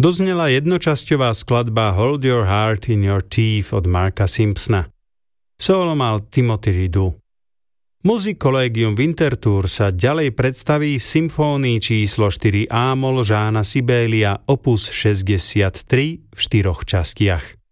doznela jednočasťová skladba Hold Your Heart in Your Teeth od Marka Simpsona. Solo mal Timothy Riddle. Music Collegium Winterthur sa ďalej predstaví v symfónii číslo 4 A-moll Jeana Sibélia opus 63 v 4 častiach.